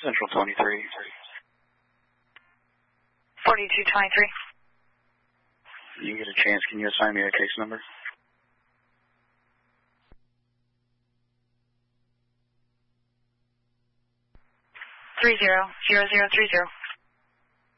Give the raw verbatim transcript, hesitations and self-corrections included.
Central twenty-three. forty-two twenty-three. You get a chance, can you assign me a case number? Three zero zero zero three zero.